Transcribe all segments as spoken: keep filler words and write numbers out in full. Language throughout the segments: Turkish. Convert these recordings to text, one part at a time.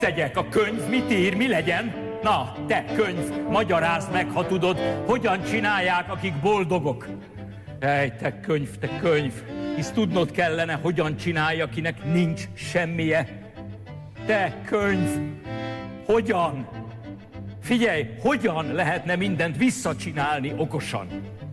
Tegyek, a könyv mit ír, mi legyen? Na, te könyv, magyarázd meg, ha tudod, hogyan csinálják, akik boldogok. Ej, te könyv, te könyv, hisz tudnod kellene, hogyan csinálja, akinek nincs semmije. Te könyv, hogyan? Figyelj, hogyan lehetne mindent visszacsinálni okosan?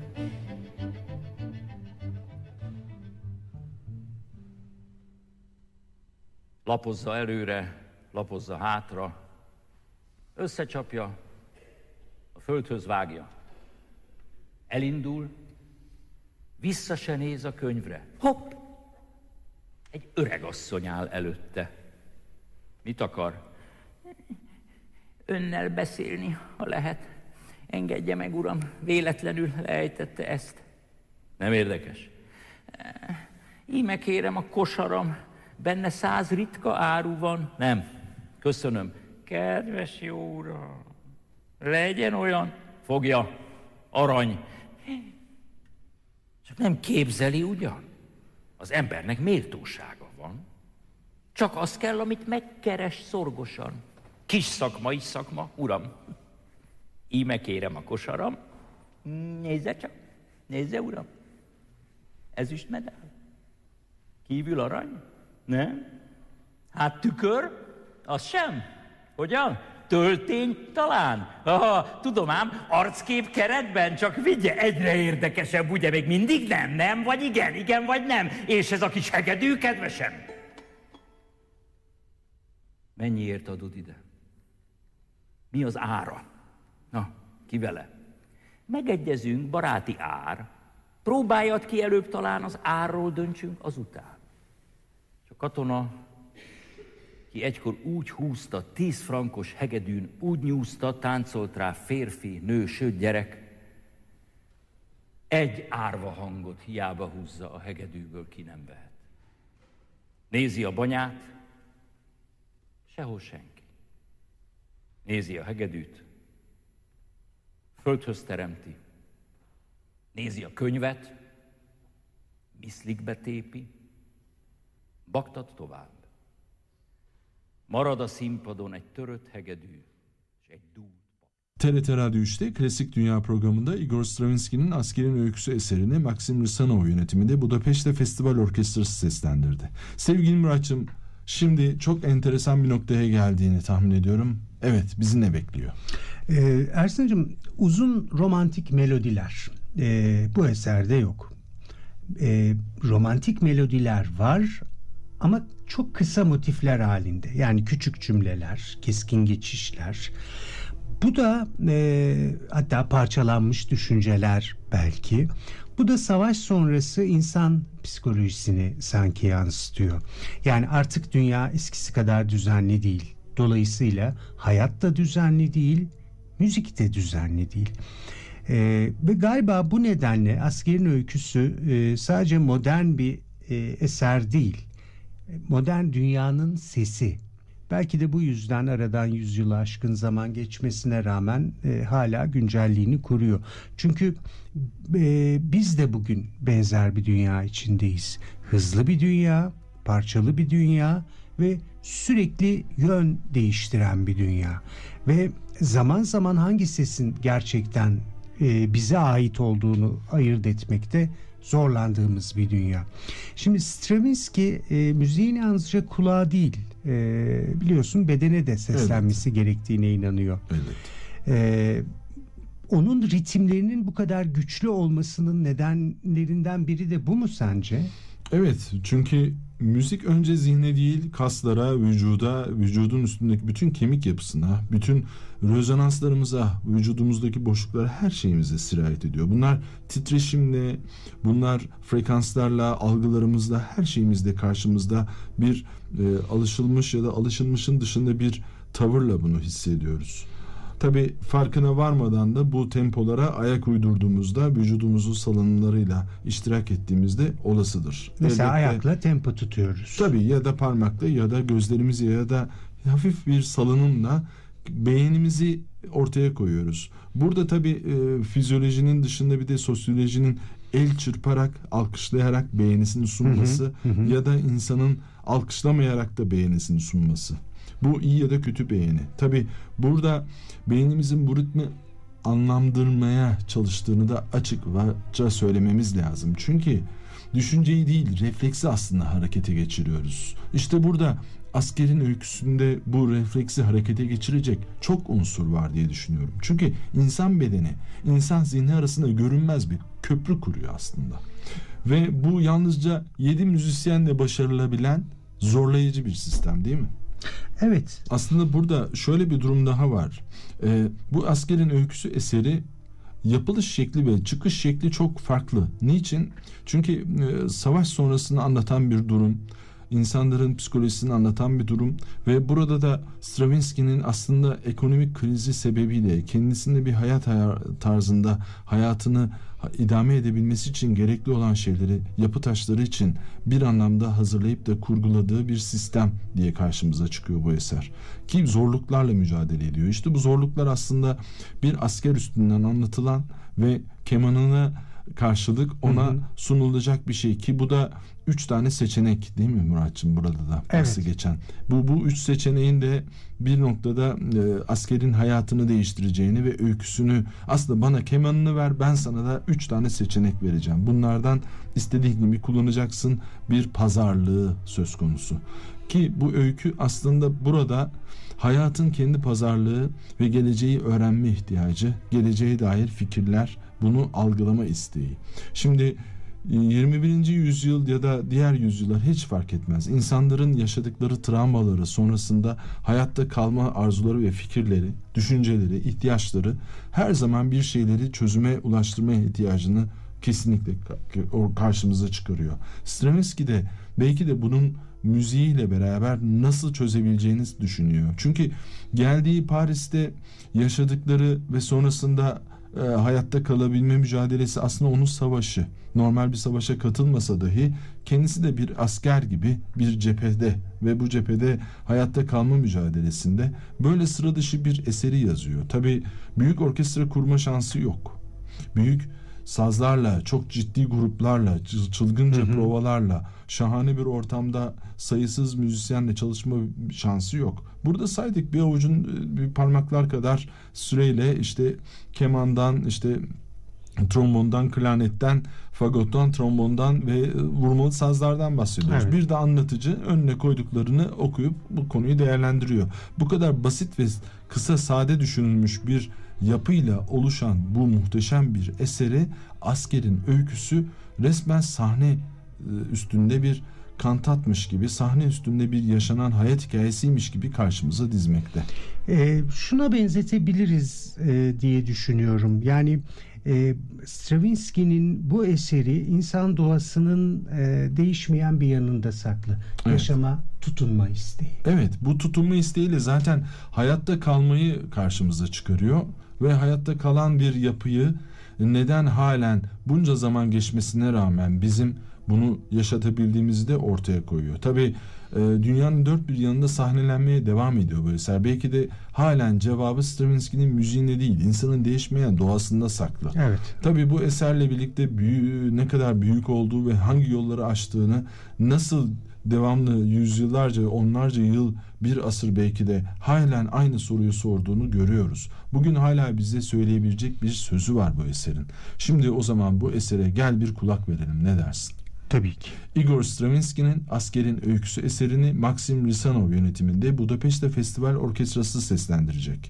Lapozza előre, lapozza hátra, összecsapja, a földhöz vágja. Elindul, vissza se néz a könyvre. Hopp! Egy öregasszony áll előtte. Mit akar? Önnel beszélni, ha lehet. Engedje meg, uram, véletlenül leejtette ezt. Nem érdekes. Íme kérem a kosaram, benne száz ritka áru van. Nem, köszönöm. Kedves jó uram, legyen olyan. Fogja, arany. Csak nem képzeli ugyan? Az embernek méltósága van. Csak az kell, amit megkeres szorgosan. Kis szakma is szakma, uram. Íme kérem a kosaram. Nézze csak, nézze, uram. Ezüstmedál. Kívül arany? Nem? Hát tükör? Az sem. Hogyan? Töltény talán? Aha, tudom ám, arckép keretben, csak vigye, egyre érdekesebb, ugye még mindig nem, nem? Vagy igen, igen vagy nem? És ez a kis hegedű, kedvesem? Mennyiért adod ide? Mi az ára? Na, ki vele? Megegyezünk, baráti ár. Próbáljad ki előbb, talán az árról döntsünk azután. És a katona, ki egykor úgy húzta, tíz frankos hegedűn, úgy nyúzta, táncolt rá férfi, nő, sőt gyerek. Egy árva hangot hiába húzza, a hegedűből ki nem vehet. Nézi a banyát, sehol senki. Nézi a hegedűt, földhöz teremti. Nézi a könyvet, miszlikbe tépi, baktat tovább. Marad a színpadon egy törött hegedű és egy dúlt. T R T Radyo üçte Klasik Dünya programında Igor Stravinsky'nin Askerin Öyküsü eserini Maxim Rısanov yönetiminde Budapeşte Festival Orkestrası seslendirdi. Sevgili Muratçım, şimdi çok enteresan bir noktaya geldiğini tahmin ediyorum. Evet, bizi ne bekliyor? Ee, Ersin'cim, uzun romantik melodiler ee, bu eserde yok. Ee, romantik melodiler var ama çok kısa motifler halinde. Yani küçük cümleler, keskin geçişler. Bu da e, hatta parçalanmış düşünceler belki. Bu da savaş sonrası insan psikolojisini sanki yansıtıyor. Yani artık dünya eskisi kadar düzenli değil. Dolayısıyla hayat da düzenli değil, müzik de düzenli değil. Ee, ve galiba bu nedenle Askerin Öyküsü e, sadece modern bir e, eser değil. Modern dünyanın sesi. Belki de bu yüzden aradan yüzyılı aşkın zaman geçmesine rağmen e, hala güncelliğini koruyor. Çünkü e, biz de bugün benzer bir dünya içindeyiz. Hızlı bir dünya, parçalı bir dünya ve sürekli yön değiştiren bir dünya. Ve zaman zaman hangi sesin gerçekten e, bize ait olduğunu ayırt etmekte zorlandığımız bir dünya. Şimdi Stravinsky e, müziğin yalnızca kulağa değil, e, biliyorsun bedene de seslenmesi evet. gerektiğine inanıyor. Evet. E, onun ritimlerinin bu kadar güçlü olmasının nedenlerinden biri de bu mu sence? Evet, çünkü müzik önce zihne değil, kaslara, vücuda, vücudun üstündeki bütün kemik yapısına, bütün rezonanslarımıza, vücudumuzdaki boşluklara, her şeyimize sirayet ediyor. Bunlar titreşimle, bunlar frekanslarla, algılarımızla, her şeyimizde karşımızda bir e, alışılmış ya da alışılmışın dışında bir tavırla bunu hissediyoruz. Tabii farkına varmadan da bu tempolara ayak uydurduğumuzda, vücudumuzun salınımlarıyla iştirak ettiğimizde olasıdır. Mesela Elbette, ayakla tempo tutuyoruz. Tabii, ya da parmakla ya da gözlerimizi ya da hafif bir salınımla beğenimizi ortaya koyuyoruz. Burada tabii e, fizyolojinin dışında bir de sosyolojinin el çırparak, alkışlayarak beğenisini sunması, hı hı, hı. ya da insanın alkışlamayarak da beğenisini sunması. Bu iyi ya da kötü beğeni. Tabii burada beynimizin bu ritmi anlamlandırmaya çalıştığını da açıkça söylememiz lazım. Çünkü düşünceyi değil, refleksi aslında harekete geçiriyoruz. İşte burada askerin öyküsünde bu refleksi harekete geçirecek çok unsur var diye düşünüyorum. Çünkü insan bedeni, insan zihni arasında görünmez bir köprü kuruyor aslında. Ve bu yalnızca yedi müzisyenle başarılabilen zorlayıcı bir sistem, değil mi? Evet. Aslında burada şöyle bir durum daha var. Ee, bu askerin öyküsü eseri yapılış şekli ve çıkış şekli çok farklı. Niçin? Çünkü e, savaş sonrasını anlatan bir durum, insanların psikolojisini anlatan bir durum ve burada da Stravinsky'nin aslında ekonomik krizi sebebiyle kendisinde bir hayat tarzında hayatını idame edebilmesi için gerekli olan şeyleri, yapı taşları için bir anlamda hazırlayıp da kurguladığı bir sistem diye karşımıza çıkıyor bu eser. Ki zorluklarla mücadele ediyor. İşte bu zorluklar aslında bir asker üstünden anlatılan ve kemanına karşılık ona hı hı. sunulacak bir şey ki bu da üç tane seçenek, değil mi Muratçım, burada da bahsi evet. geçen. Bu bu üç seçeneğin de bir noktada e, askerin hayatını değiştireceğini ve öyküsünü, aslında bana kemanını ver, ben sana da üç tane seçenek vereceğim. Bunlardan istediğin gibi kullanacaksın, bir pazarlığı söz konusu. Ki bu öykü aslında burada hayatın kendi pazarlığı ve geleceği öğrenme ihtiyacı, geleceğe dair fikirler, bunu algılama isteği. Şimdi yirmi birinci yüzyıl ya da diğer yüzyıllar hiç fark etmez. İnsanların yaşadıkları travmaları sonrasında hayatta kalma arzuları ve fikirleri, düşünceleri, ihtiyaçları her zaman bir şeyleri çözüme ulaştırmaya ihtiyacını kesinlikle karşımıza çıkarıyor. Stravinsky de belki de bunun müziğiyle beraber nasıl çözebileceğini düşünüyor. Çünkü geldiği Paris'te yaşadıkları ve sonrasında e, hayatta kalabilme mücadelesi aslında onun savaşı. Normal bir savaşa katılmasa dahi kendisi de bir asker gibi bir cephede ve bu cephede hayatta kalma mücadelesinde böyle sıra dışı bir eseri yazıyor. Tabii büyük orkestra kurma şansı yok. Büyük sazlarla, çok ciddi gruplarla, çılgınca hı hı. provalarla, şahane bir ortamda sayısız müzisyenle çalışma şansı yok. Burada saydık bir avucun bir parmaklar kadar süreyle işte kemandan, işte trombondan, klarnetten, fagottan, trombondan ve vurmalı sazlardan bahsediyoruz. Evet. Bir de anlatıcı önüne koyduklarını okuyup bu konuyu değerlendiriyor. Bu kadar basit ve kısa, sade düşünülmüş bir yapıyla oluşan bu muhteşem bir eseri askerin öyküsü resmen sahne üstünde bir kantatmış gibi, sahne üstünde bir yaşanan hayat hikayesiymiş gibi karşımıza dizmekte. E, şuna benzetebiliriz e, diye düşünüyorum. Yani e, Stravinsky'nin bu eseri insan doğasının e, değişmeyen bir yanında saklı. Evet. Yaşama tutunma isteği. Evet, bu tutunma isteğiyle zaten hayatta kalmayı karşımıza çıkarıyor ve hayatta kalan bir yapıyı neden halen bunca zaman geçmesine rağmen bizim bunu yaşatabildiğimizi de ortaya koyuyor. Tabii e, dünyanın dört bir yanında sahnelenmeye devam ediyor bu eser. Belki de halen cevabı Stravinsky'nin müziğinde değil, insanın değişmeyen doğasında saklı. Evet. Tabii bu eserle birlikte büyü, ne kadar büyük olduğu ve hangi yolları açtığını, nasıl devamlı yüzyıllarca, onlarca yıl, bir asır belki de halen aynı soruyu sorduğunu görüyoruz. Bugün hala bize söyleyebilecek bir sözü var bu eserin. Şimdi o zaman bu esere gel bir kulak verelim, ne dersin? Tabii ki. Igor Stravinsky'nin Askerin Öyküsü eserini Maxim Risanov yönetiminde Budapeşte Festival Orkestrası seslendirecek.